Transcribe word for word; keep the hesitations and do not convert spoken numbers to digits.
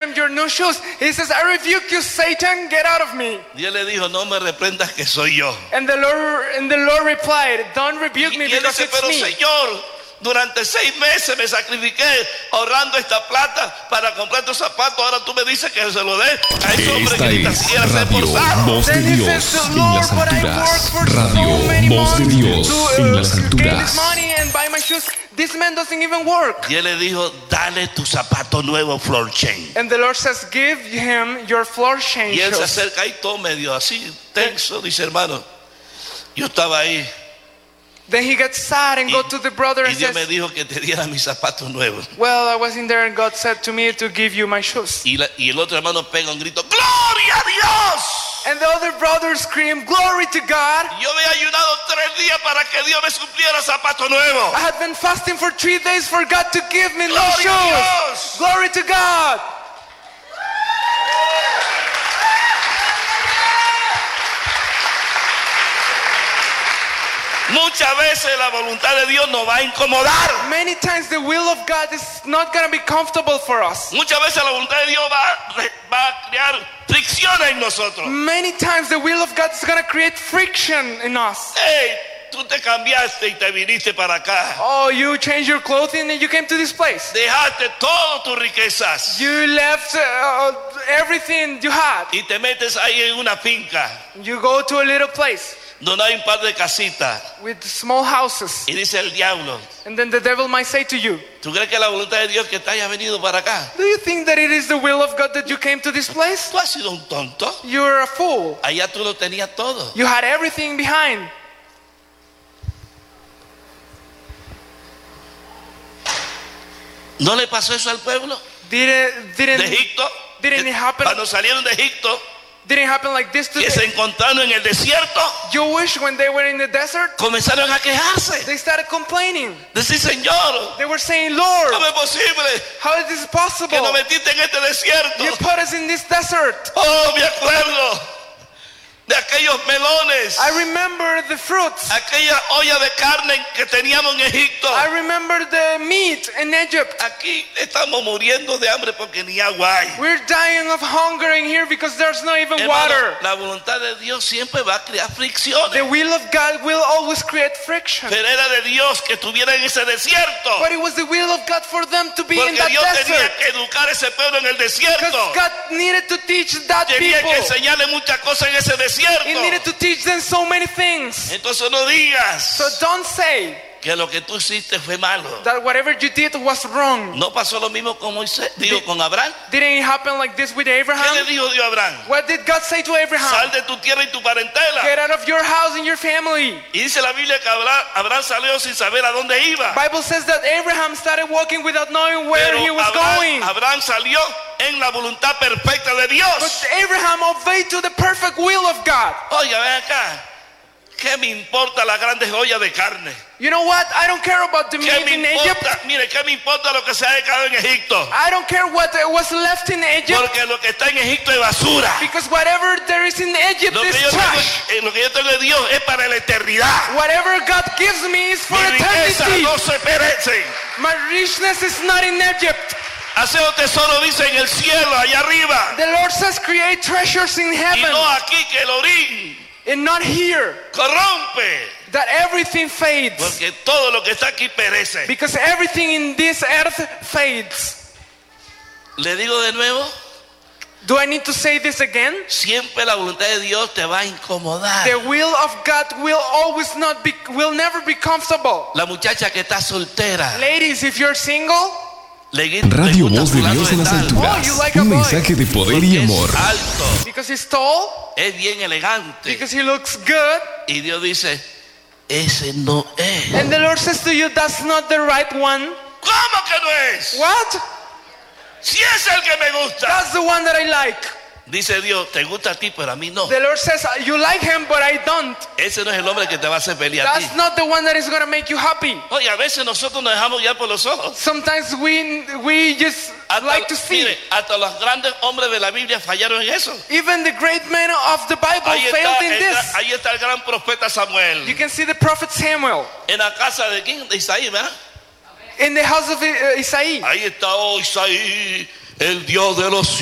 him your new shoes. He says, I rebuke you, Satan, get out of me. Y él le dijo, no me reprendas que soy yo. And the Lord, and the Lord replied, don't rebuke me Y él because dice, it's pero me. Señor, durante seis meses me sacrifiqué ahorrando esta plata para comprar estos zapatos. Ahora tú me dices que se lo dé a ese hombre Esta que ni es siquiera se ha Radio esforzado. Voz de Then he Dios says, en Lord, las but I worked alturas. for so Radio many Voz de months Dios to en uh, las gain this alturas. money and buy my shoes. This man doesn't even work. Y él le dijo, dale tu zapato nuevo, floor chain. And the Lord says, give him your floor change Y él se shoes. acerca ahí todo medio así, tenso. Dice, hermano, yo estaba ahí. Then he gets sad and Y, go to the brother y and Dios me says, dijo que te diera mis zapatos nuevos. well, I was in there and God said to me to give you my shoes. Y, la, y el otro hermano pega un grito, ¡Gloria a Dios! And the other brother screamed, glory to God. Yo había ayunado tres días para que Dios me supliera zapatos nuevos. I had been fasting for three days for God to give me new Gloria a shoes. Dios. Glory to God. Muchas veces la voluntad de Dios nos va a incomodar. Many times the will of God is not going to be comfortable for us. Muchas veces la voluntad de Dios va, va a crear fricciones en nosotros. Many times the will of God is going to create friction in us. Hey, tú te cambiaste y te viniste para acá. Oh, you changed your clothing and you came to this place. Dejaste todas tus riquezas You left uh, everything you had. y te metes ahí en una finca You go to a little place donde hay un par de casitas with small houses. y dice el diablo, And then the devil might say to you, ¿tú crees que la voluntad de Dios que te haya venido para acá? do you think that it is the will of God that you came to this place? Tú has sido un tonto. You're a fool. Allá tú lo tenías todo. You had everything behind. ¿No le pasó eso al pueblo Did it, de didn't, Egipto? didn't it happen? Cuando salieron de Egipto, Didn't it happen like this to que se the encontraron en el desierto, Jewish when they were in the desert? comenzaron a quejarse. They started complaining. Decir, Señor, They were saying, Lord, ¿cómo es posible how is this possible? que nos metiste en este desierto? You put us in this desert. Oh, me acuerdo de aquellos melones, I remember the fruits. aquella olla de carne que teníamos en Egipto. I remember the meat in Egypt. Aquí estamos muriendo de hambre porque ni agua hay. We're dying of hunger in here because there's not even Hermano, water. la voluntad de Dios siempre va a crear fricciones. The will of God will always create friction. Pero era de Dios que estuviera en ese desierto, But it was the will of God for them to be in porque that Dios tenía desert. que educar a ese pueblo en el Because desierto. God needed to teach that Tenía people. que enseñarle muchas cosas en ese desierto. He needed to teach them so many things. Entonces no digas So don't say que lo que tú hiciste fue malo. that whatever you did was wrong. No pasó lo mismo con Moisés, digo con Abraham. Didn't it happen like this with ¿Qué le Abraham? dijo Dios a Abraham? What did God say to Sal Abraham? de tu tierra y tu parentela. Get out of your house and your family. Y dice la Biblia que Abraham, Abraham salió sin saber a dónde iba. Bible says that Abraham started walking without knowing where Pero he was Abraham, going. Abraham salió en la voluntad perfecta de Dios. But Abraham obeyed to the perfect will of God. Oiga, ven acá. ¿Qué me importa la grande olla de carne? You know what? I don't care about the ¿Qué meat me in Egypt. importa? Mire, ¿qué me importa lo que se ha dejado en Egipto? I don't care what was left in Egypt. Porque lo que está en Egipto es basura. Because whatever there is in Egypt Lo que, is yo tengo, trash. eh, lo que yo tengo de Dios es para la eternidad. Whatever God gives me is for Mi riqueza eternity. no se perece. My richness is not in Egypt. Haceo tesoro, dice, en el cielo, allá arriba. The Lord says create treasures in Y heaven no aquí, que el orín and not here. corrompe. That everything fades. Porque todo lo que está aquí perece. Because everything in this earth fades. Le digo de nuevo, Do I need to say this again? siempre la voluntad de Dios te va a incomodar. The will of God will always not be, will never be comfortable. La muchacha que está soltera, Ladies, if you're single, le, le Radio gusta Voz de fulano Dios en las tal, alturas. Oh, you like a Un boy. mensaje de poder porque y es amor. alto, because he's tall, es bien elegante. because he looks good, Y Dios dice, ese no es. and the Lord says to you, that's not the right one. ¿Cómo que no es? What? Si es el que me gusta. That's the one that I like. Dice Dios, te gusta a ti, pero a mí no. The Lord says, you like him, but I don't. Ese no es el hombre que te va a hacer feliz a ti. That's not the one that is going to make you happy. Oye, a veces nosotros nos dejamos guiar por los ojos. Sometimes we we just Hasta, like to see. mire, hasta los grandes hombres de la Biblia fallaron en eso. Even the great men of the Bible Ahí está, failed in el this. gran- ahí está el gran profeta Samuel. You can see the prophet Samuel En la casa de quién? De Isaí, ¿verdad? in the house of uh, Isaiah. Ahí está, oh Isaí, el Dios de los